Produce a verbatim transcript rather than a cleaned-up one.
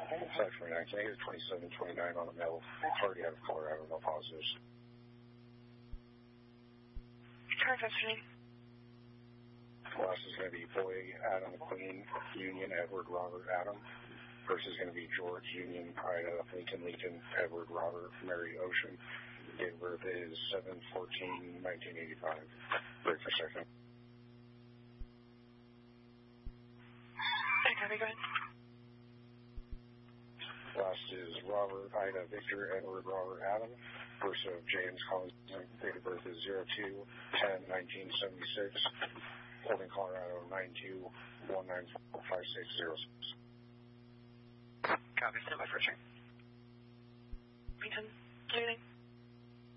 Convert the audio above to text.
five twenty-nine, can I get a twenty-seven twenty-nine on the male? Already out of Colorado, no positives. Car fifteen. Last is going to be Boy, Adam, Queen, Union, Edward, Robert, Adam. First is going to be George, Union, Ida, Lincoln, Lincoln, Edward, Robert, Mary, Ocean. Date of birth is seven fourteen nineteen eighty-five. Break for a second. Hey, copy, go ahead. Last is Robert, Ida, Victor, Edward, Robert, Adam. First of James Collins. Date of birth is zero two ten nineteen seventy-six. Holding Colorado nine two one nine four five six zero six. Copy, stand by for a check. Anything? Anything?